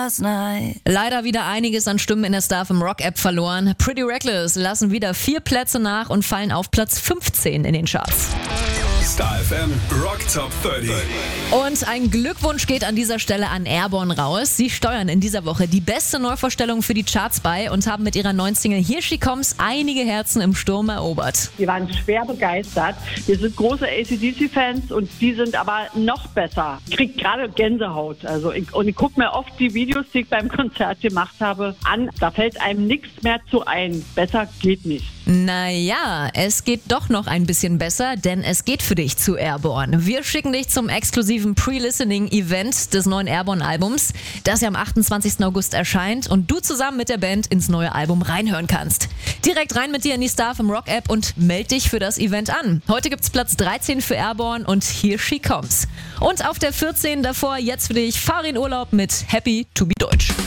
Leider wieder einiges an Stimmen in der Star FM Rock App verloren. Pretty Reckless lassen wieder 4 Plätze nach und fallen auf Platz 15 in den Charts. Star FM Rock Top 30. Und ein Glückwunsch geht an dieser Stelle an Airborne raus. Sie steuern in dieser Woche die beste Neuvorstellung für die Charts bei und haben mit ihrer neuen Single Here She Comes einige Herzen im Sturm erobert. Wir waren schwer begeistert. Wir sind große AC/DC-Fans und die sind aber noch besser. Ich kriege gerade Gänsehaut. Ich gucke mir oft die Videos, die ich beim Konzert gemacht habe, an. Da fällt einem nichts mehr zu ein. Besser geht nicht. Naja, es geht doch noch ein bisschen besser, denn es geht für dich zu Airborne. Wir schicken dich zum exklusiven Pre-Listening-Event des neuen Airborne-Albums, das ja am 28. August erscheint und du zusammen mit der Band ins neue Album reinhören kannst. Direkt rein mit dir in die Star FM Rock App und meld dich für das Event an. Heute gibt's Platz 13 für Airborne und Here She Comes. Und auf der 14 davor jetzt für dich Farin Urlaub mit Happy to be Deutsch.